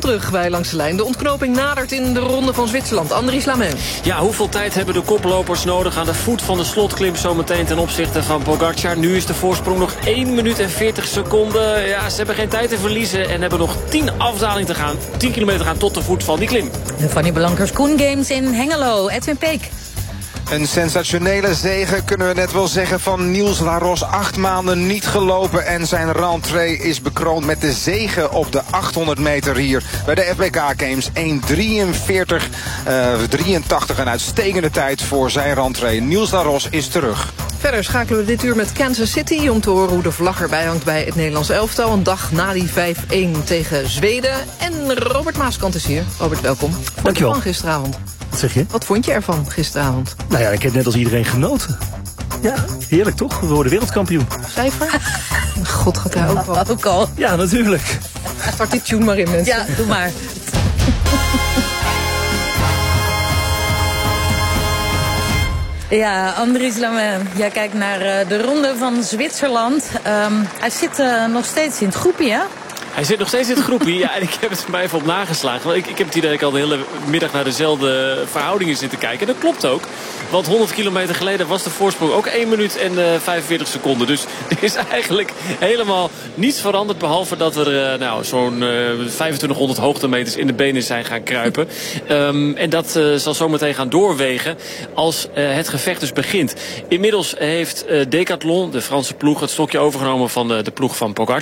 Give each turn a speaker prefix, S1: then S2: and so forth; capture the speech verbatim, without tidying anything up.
S1: terug bij Langs de Lijn. De ontknoping nadert in de ronde van Zwitserland. Andries Lamen.
S2: Ja, hoeveel tijd hebben de koplopers nodig aan de voet van de slotklim zometeen ten opzichte van Pogacar? Nu is de voorsprong nog één minuut en veertig seconden. Ja, ze hebben geen tijd te verliezen en hebben nog tien afdalingen te gaan. tien kilometer gaan tot de voet van die klim.
S3: De Fanny Blankers Koen Games in Hengelo. Edwin Peek.
S4: Een sensationele zege kunnen we net wel zeggen van Niels Laros. Acht maanden niet gelopen en zijn rentrée is bekroond met de zege op de achthonderd meter hier bij de F B K Games. één drieënveertig drieëntachtig, een uitstekende tijd voor zijn rentrée. Niels Laros is terug.
S1: Verder schakelen we dit uur met Kansas City om te horen hoe de vlag erbij hangt bij het Nederlands elftal. Een dag na die vijf-één tegen Zweden. En Robert Maaskant is hier. Robert, welkom. Vond je ervan gisteravond?
S5: Wat zeg je?
S1: Wat vond je ervan gisteravond?
S5: Nou ja, ik heb net als iedereen genoten. Ja, heerlijk toch? We worden wereldkampioen.
S1: Cijfer? God, gaat hij ook wel.
S3: Ook al.
S5: Ja, natuurlijk.
S1: Start die tune maar in, mensen.
S3: Ja, doe maar. Ja, Andries Lamen, jij kijkt naar uh, de ronde van Zwitserland. Um, hij zit uh, nog steeds in het groepje, hè?
S2: Hij zit nog steeds in het groepje. Ja, en ik heb het mij even op nageslagen. Want ik, ik heb het idee dat ik al de hele middag naar dezelfde verhoudingen zit te kijken. En dat klopt ook. Want honderd kilometer geleden was de voorsprong ook één minuut en uh, vijfenveertig seconden. Dus er is eigenlijk helemaal niets veranderd. Behalve dat er uh, nou, zo'n uh, vijfentwintighonderd hoogtemeters in de benen zijn gaan kruipen. Um, en dat uh, zal zometeen gaan doorwegen als uh, het gevecht dus begint. Inmiddels heeft uh, Decathlon, de Franse ploeg, het stokje overgenomen van uh, de ploeg van Pogacar.